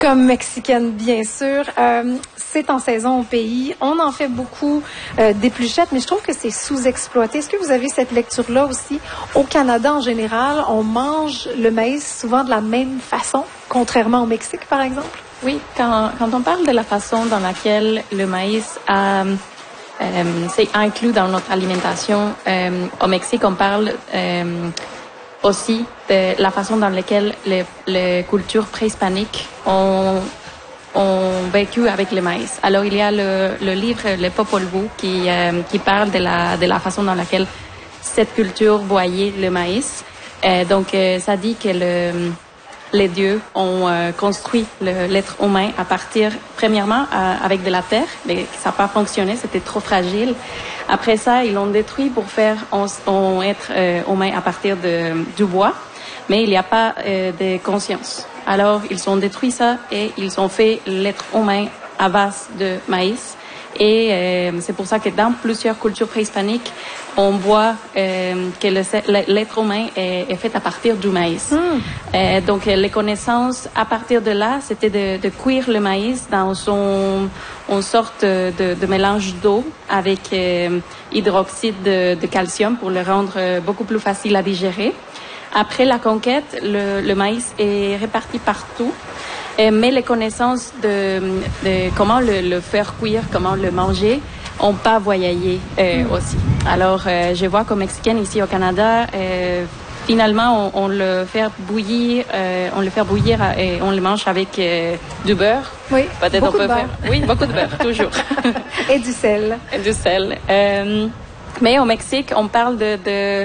Comme mexicaine, bien sûr. C'est en saison au pays. On en fait beaucoup d'épluchettes, mais je trouve que c'est sous-exploité. Est-ce que vous avez cette lecture-là aussi? Au Canada, en général, on mange le maïs souvent de la même façon, contrairement au Mexique, par exemple? Oui, quand on parle de la façon dans laquelle le maïs c'est inclus dans notre alimentation, au Mexique, on parle aussi de la façon dans laquelle les cultures préhispaniques ont vécu avec le maïs. Alors, il y a le livre Le Popol Vuh qui parle de la façon dans laquelle cette culture voyait le maïs. Donc, ça dit que les dieux ont construit l'être humain à partir, premièrement, avec de la terre, mais ça n'a pas fonctionné, c'était trop fragile. Après ça, ils l'ont détruit pour faire un être humain à partir du bois, mais il n'y a pas de conscience. Alors, ils ont détruit ça et ils ont fait l'être humain à base de maïs. Et c'est pour ça que dans plusieurs cultures préhispaniques, on voit que l'être humain est fait à partir du maïs. Donc, les connaissances à partir de là, c'était de cuire le maïs dans une sorte de mélange d'eau avec hydroxyde de calcium pour le rendre beaucoup plus facile à digérer. Après la conquête, le maïs est réparti partout. Mais les connaissances de comment le faire cuire, comment le manger, n'ont pas voyagé aussi. Alors, je vois qu'aux Mexicains ici au Canada, finalement, on le fait bouillir, et on le mange avec du beurre. Oui, peut-être beaucoup de beurre. Oui, beaucoup de beurre, toujours. Et du sel. Et du sel. Mais au Mexique, on parle de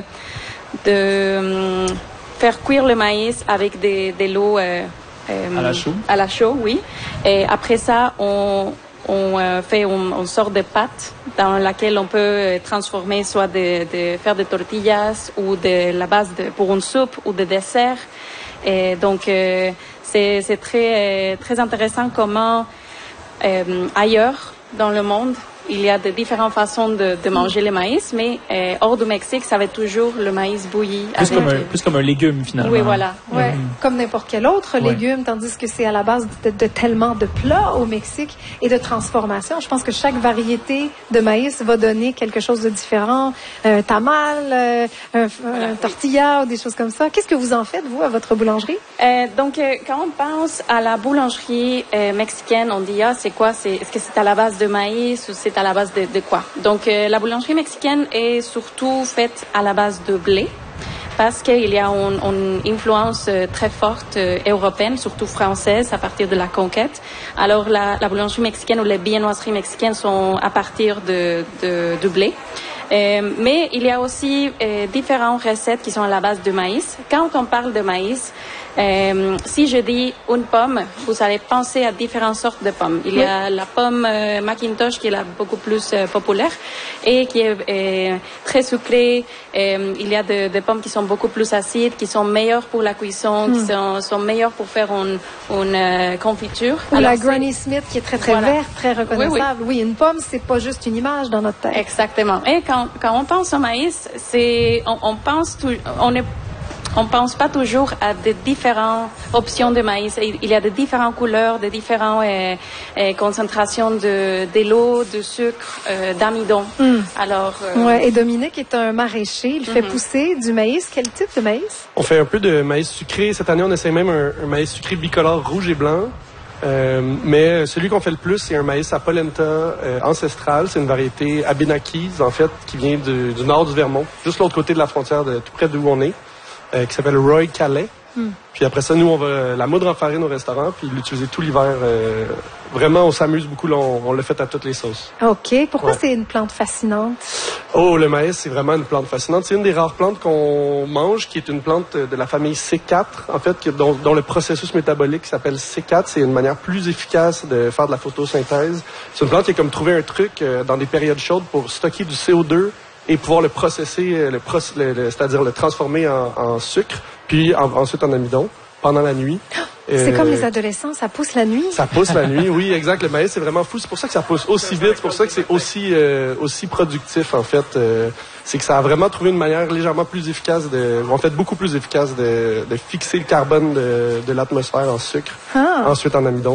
faire cuire le maïs avec de l'eau à la chaux, oui. Et après ça, on fait une sorte de pâte dans laquelle on peut transformer soit faire des tortillas ou de la base pour une soupe ou de dessert. Et donc, c'est très intéressant comment ailleurs dans le monde, il y a de différentes façons de manger le maïs, mais hors du Mexique, ça va être toujours le maïs bouilli. Plus comme un légume, finalement. Oui, voilà. Ouais, comme n'importe quel autre légume, tandis que c'est à la base de tellement de plats au Mexique et de transformation. Je pense que chaque variété de maïs va donner quelque chose de différent. Un tamal, un tortilla ou des choses comme ça. Qu'est-ce que vous en faites, vous, à votre boulangerie? Donc, quand on pense à la boulangerie mexicaine, on dit, c'est quoi? Est-ce que c'est à la base de maïs ou c'est à la base de quoi? Donc, la boulangerie mexicaine est surtout faite à la base de blé parce qu'il y a une influence très forte européenne, surtout française, à partir de la conquête. Alors, la boulangerie mexicaine ou les viennoiseries mexicaines sont à partir de blé. Mais il y a aussi différentes recettes qui sont à la base de maïs. Quand on parle de maïs, si je dis une pomme, vous allez penser à différentes sortes de pommes. Il y a la pomme Macintosh qui est beaucoup plus populaire et qui est très sucrée. Il y a des pommes qui sont beaucoup plus acides, qui sont meilleures pour la cuisson, qui sont meilleures pour faire une confiture. Ou la Granny Smith qui est très verte, très reconnaissable. Oui, une pomme, c'est pas juste une image dans notre tête. Exactement. Et quand on pense au maïs, on pense pas toujours à de différentes options de maïs. Il y a de différentes couleurs, de différentes concentrations de l'eau, de sucre, d'amidon. Alors. Et Dominique est un maraîcher. Il fait pousser du maïs. Quel type de maïs? On fait un peu de maïs sucré. Cette année, on essaie même un maïs sucré bicolore rouge et blanc. Mais celui qu'on fait le plus, c'est un maïs à polenta ancestral. C'est une variété Abenakis, en fait, qui vient du nord du Vermont, juste l'autre côté de la frontière, tout près d'où on est. Qui s'appelle Roy Calais. Puis après ça, nous, on va la moudre en farine au restaurant, puis l'utiliser tout l'hiver. Vraiment, on s'amuse beaucoup. Là, on le fait à toutes les sauces. OK. Pourquoi c'est une plante fascinante? Oh, le maïs, c'est vraiment une plante fascinante. C'est une des rares plantes qu'on mange, qui est une plante de la famille C4, en fait, dont le processus métabolique s'appelle C4. C'est une manière plus efficace de faire de la photosynthèse. C'est une plante qui a comme trouvé un truc dans des périodes chaudes pour stocker du CO2 et pouvoir le processer, c'est-à-dire le transformer en sucre, puis ensuite en amidon pendant la nuit. C'est comme les adolescents, ça pousse la nuit. Ça pousse la nuit, oui, exact. Le maïs, c'est vraiment fou. C'est pour ça que ça pousse aussi vite. C'est pour ça que c'est aussi productif, en fait. C'est que ça a vraiment trouvé une manière légèrement plus efficace beaucoup plus efficace de fixer le carbone de l'atmosphère en sucre, ensuite en amidon.